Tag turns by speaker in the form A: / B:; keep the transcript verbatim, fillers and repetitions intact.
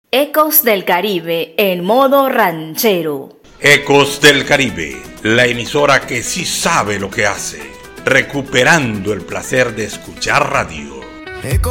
A: Ecos del Caribe en modo ranchero.
B: Ecos del Caribe, la emisora que sí sabe lo que hace, recuperando el placer de escuchar radio.